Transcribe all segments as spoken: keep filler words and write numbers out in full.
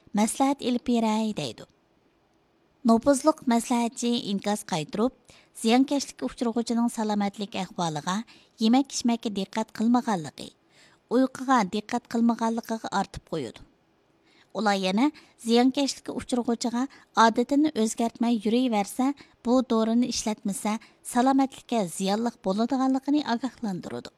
maslahat ilib beray deydi. Nopuzluq maslahatchi inkas qaytirib, ziyonkashlikka uchrag'uvchining salomatlik ahvoliga, yemak-ichmakka diqqat qilmaganligi, uyquga diqqat qilmaganligiga ortib qo'yadi. Ular yana ziyonkashlikka uchrag'uvchiga odatini o'zgartmay yurayversa, bu dorini ishlatmasa, salomatlikka ziyonli bo'ladiganligini ogohlantiradi.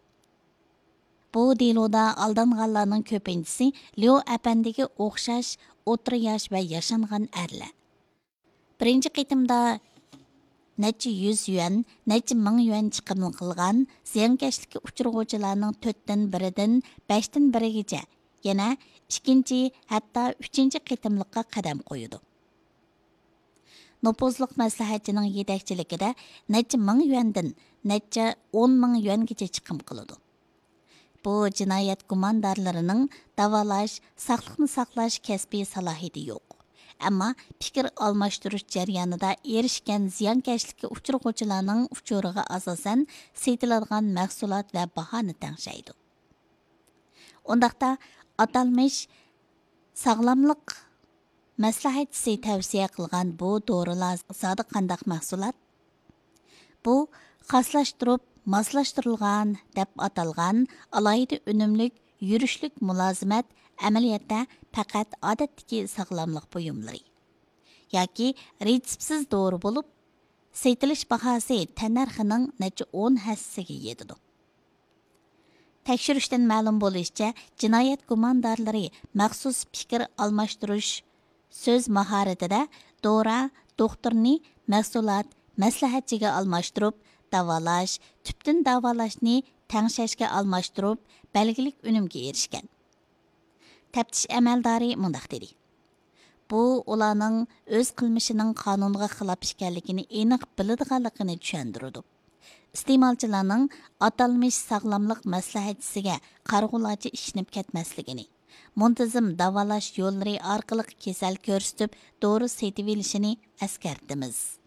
Bu deloda aldanganlarning ko'pinchisi Leo apandiga o'xshash o'rta yosh va yashangan erlar. Birinchi qitimda necha yuz yuan, necha ming yuan chiqim qilgan ziyonkashlikka uchrag'uvchilarning to'rtdan biridan beshdan birigacha, yana ikkinchi, hatto uchinchi qitimliqqa qadam qo'yadi. Nopuzluq maslahatchining yetakchiligida necha ming yuandan necha o'n ming yuangacha chiqim qiladi. Bu jinoyat gumondorlarining davolash, saqliqni saqlash kasbiy salohiyati yo'q. Ammo fikr almashtirish jarayonida erishgan ziyonkashlikka uchrag'uvchilarning uchuriga asosan setiladigan mahsulot va bahoni tangshaydi. Undaqda atalmish sog'lomlik maslahatchisi tavsiya qilgan bu dorilar zodi qandaq mahsulot? Bu xoslashtirib, moslashtirilgan deb atalgan alohida unumlik yurishlik mulozimat amaliyotda faqat odatdagi sog'lomlik buyumlari yoki retseptsiz dori bo'lib, setilish bahosi tannarxining necha o'n hassasiga yetadi. Tekshirishdan ma'lum bo'lishicha, jinoyat gumondorlari maxsus fikr almashtirish so'z mahoratida dora doktorni mahsulot maslahatchiga almashtirib, davolash, tubdan davolashni tangshashga almashtirib, belgilik unumga erishgan. Taftish amaldori mundaq dedi. Bu ularning o'z qilmishining qonunga xilof ekanligini aniq biladiganligini tushundirdi. Iste'molchilarning atalmish sog'lomlik maslahatchisiga qarg'ularcha ishinib ketmasligini, muntazam davolash yo'llari orqali kasal ko'rsatib, dori setib olishini eskartimiz.